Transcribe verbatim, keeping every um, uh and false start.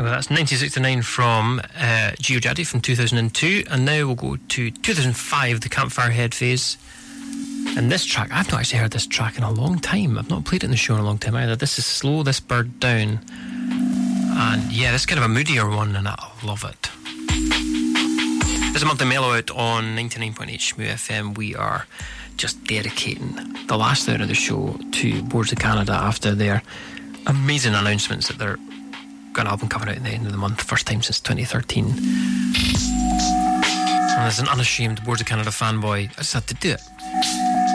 Well, that's nineteen sixty-nine from uh, Geojaddy from two thousand two, and now we'll go to two thousand five, the Campfire Head phase. And this track, I've not actually heard this track in a long time. I've not played it in the show in a long time either. This is Slow This Bird Down. And yeah, this is kind of a moodier one, and I love it. There's a monthly mellow out on ninety-nine point eight Shmoo F M. We are just dedicating the last hour of the show to Boards of Canada after their amazing announcements that they're got an album coming out at the end of the month, first time since twenty thirteen. And as an unashamed Boards of Canada fanboy, I just had to do it.